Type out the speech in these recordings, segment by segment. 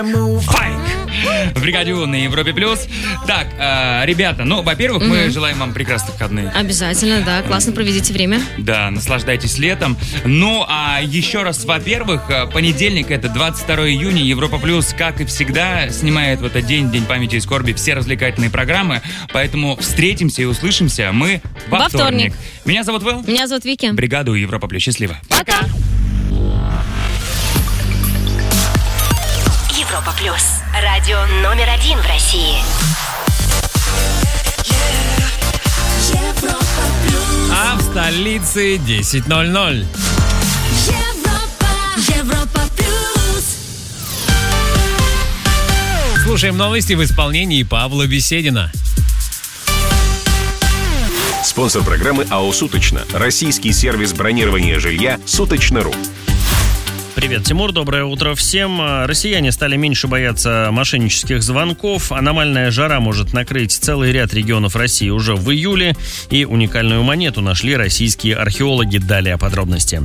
Файк! В бригаде У на Европе Плюс. Так, ребята, во-первых, мы желаем вам прекрасных выходных. Обязательно, да. Классно проведите время. Да, наслаждайтесь летом. Еще раз, во-первых, понедельник, это 22 июня, Европа Плюс, как и всегда, снимает в этот день, День памяти и скорби, все развлекательные программы. Поэтому встретимся и услышимся мы во вторник. Меня зовут Вэл. Меня зовут Вики. Бригаду Европа Плюс. Счастливо. Пока. Европа Плюс. Радио номер 1 в России. А в столице 10:00. Европа Плюс. Слушаем новости в исполнении Павла Беседина. Спонсор программы АО «Суточно». Российский сервис бронирования жилья «Суточно.ру». Привет, Тимур, доброе утро всем. Россияне стали меньше бояться мошеннических звонков. Аномальная жара может накрыть целый ряд регионов России уже в июле. И уникальную монету нашли российские археологи. Далее подробности.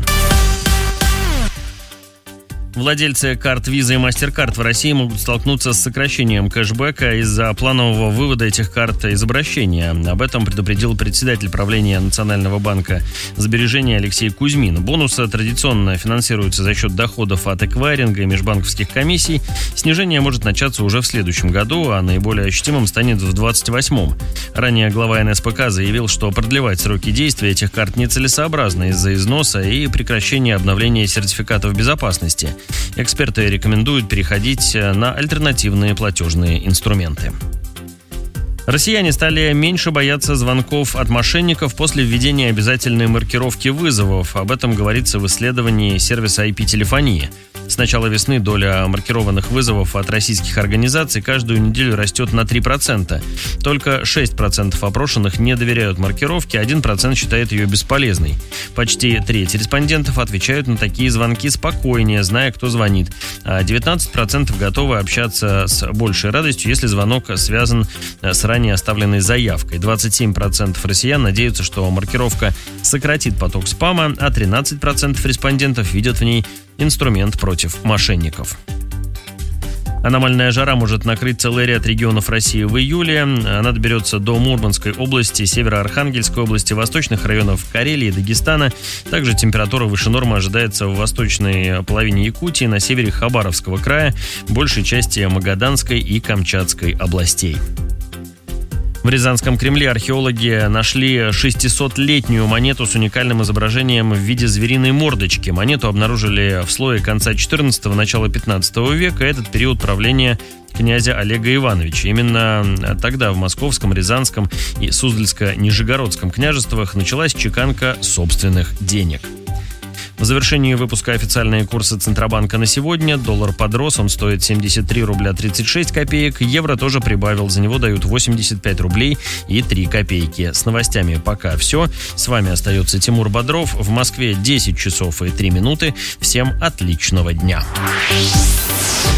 Владельцы карт Visa и MasterCard в России могут столкнуться с сокращением кэшбэка из-за планового вывода этих карт из обращения. Об этом предупредил председатель правления Национального банка сбережения Алексей Кузьмин. Бонусы традиционно финансируются за счет доходов от эквайринга и межбанковских комиссий. Снижение может начаться уже в следующем году, а наиболее ощутимым станет в 2028. Ранее глава НСПК заявил, что продлевать сроки действия этих карт нецелесообразно из-за износа и прекращения обновления сертификатов безопасности. Эксперты рекомендуют переходить на альтернативные платежные инструменты. Россияне стали меньше бояться звонков от мошенников после введения обязательной маркировки вызовов. Об этом говорится в исследовании сервиса IP-телефонии. С начала весны доля маркированных вызовов от российских организаций каждую неделю растет на 3%. Только 6% опрошенных не доверяют маркировке, 1% считает ее бесполезной. Почти треть респондентов отвечают на такие звонки спокойнее, зная, кто звонит. А 19% готовы общаться с большей радостью, если звонок связан с ранее оставленной заявкой. 27% россиян надеются, что маркировка сократит поток спама, а 13% респондентов видят в ней инструмент против мошенников. Аномальная жара может накрыть целый ряд регионов России в июле. Она доберется до Мурманской области, Северо-Архангельской области, восточных районов Карелии и Дагестана. Также температура выше нормы ожидается в восточной половине Якутии, на севере Хабаровского края, большей части Магаданской и Камчатской областей. В Рязанском Кремле археологи нашли 600-летнюю монету с уникальным изображением в виде звериной мордочки. Монету обнаружили в слое конца 14-го, начала 15 века. Этот период правления князя Олега Ивановича. Именно тогда в Московском, Рязанском и Суздальско-Нижегородском княжествах началась чеканка собственных денег. В завершении выпуска официальные курсы Центробанка на сегодня. Доллар подрос, он стоит 73 рубля 36 копеек. Евро тоже прибавил, за него дают 85 рублей и 3 копейки. С новостями пока все. С вами остается Тимур Бодров. В Москве 10 часов и 3 минуты. Всем отличного дня.